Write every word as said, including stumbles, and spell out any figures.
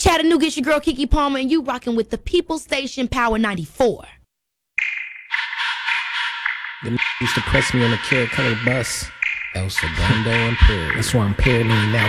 Chattanooga? It's your girl Kiki Palmer, and you rocking with the People Station Power ninety-four. Them used to press me on the Carrot Color bus. El Segundo Imperial. That's why I'm paralleling now